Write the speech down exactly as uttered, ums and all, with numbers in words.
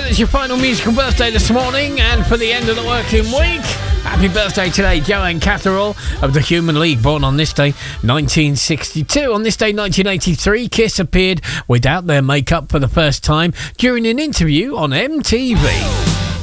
it's your final musical birthday this morning, and for the end of the working week, happy birthday today, Joanne Catherall of the Human League, born on this day, nineteen sixty-two. On this day, nineteen eighty-three, Kiss appeared without their makeup for the first time during an interview on M T V.